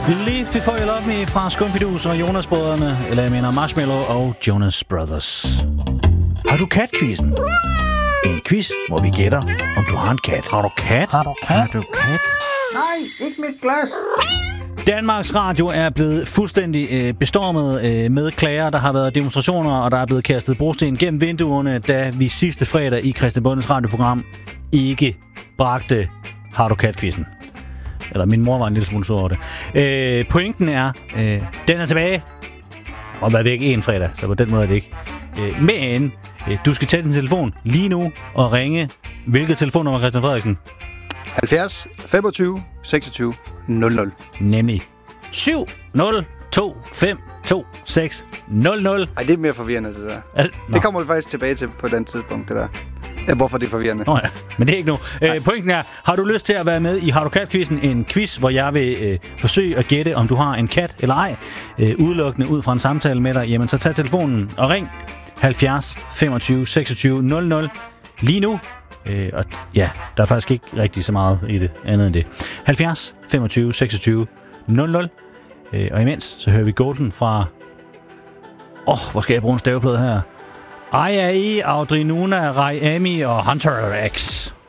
Live Before You Love Me fra Skumfidus og Jonas-brødrene, eller jeg mener Marshmello og Jonas Brothers. Har du kat-quizzen? En quiz, hvor vi gætter, om du har en kat. Har du kat? Har du kat? Har du kat? Nej, ikke mit glas. Danmarks Radio er blevet fuldstændig bestormet med klager. Der har været demonstrationer, og der er blevet kastet brosten gennem vinduerne, da vi sidste fredag i Christian Bondes radioprogram ikke bragte Har du kat-quizzen. Eller min mor var en lille smule sur over det. Pointen er, den er tilbage. Og var væk en fredag, så på den måde er det ikke. Men du skal tage din telefon lige nu og ringe. Hvilket telefonnummer, Christian Frederiksen? 70 25 26 00. Nemlig 70252600. Ej, det er mere forvirrende, det der. Det kommer vi faktisk tilbage til på den tidspunkt, det der. Hvorfor det er forvirrende. Nå ja, men det er ikke nu. Pointen er, har du lyst til at være med i Har du kat-quizzen? En quiz, hvor jeg vil forsøge at gætte, om du har en kat eller ej. Udelukkende ud fra en samtale med dig. Jamen, så tag telefonen og ring 70 25 26 00 lige nu. Og ja, der er faktisk ikke rigtig så meget i det andet end det. 70 25 26 00. Og imens, så hører vi Golden fra... hvor skal jeg bruge en staveplade her? Aya, Audrey Nuna, Rai Ami og Hunter X.